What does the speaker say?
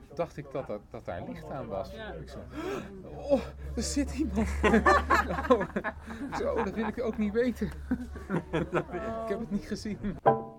dacht ik dat daar licht aan was. Ja. Ik zo, oh, er zit iemand. Zo, dat wil ik ook niet weten. Ik heb het niet gezien.